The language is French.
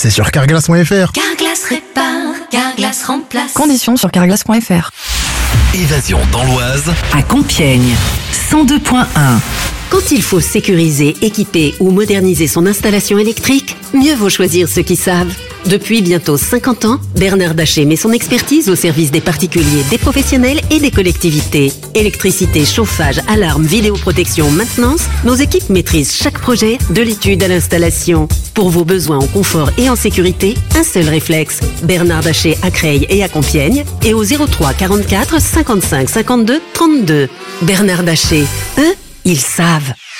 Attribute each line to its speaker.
Speaker 1: c'est sur Carglass.fr.
Speaker 2: Carglass répare, Carglass remplace.
Speaker 3: Conditions sur carglass.fr.
Speaker 4: Évasion dans l'Oise.
Speaker 5: À Compiègne, 102.1.
Speaker 6: Quand il faut sécuriser, équiper ou moderniser son installation électrique, mieux vaut choisir ceux qui savent. Depuis bientôt 50 ans, Bernard Daché met son expertise au service des particuliers, des professionnels et des collectivités. Électricité, chauffage, alarme, vidéoprotection, maintenance, nos équipes maîtrisent chaque projet, de l'étude à l'installation. Pour vos besoins en confort et en sécurité, un seul réflexe. Bernard Daché à Creil et à Compiègne et au 03 44 55 52 32. Bernard Daché, eux, ils savent.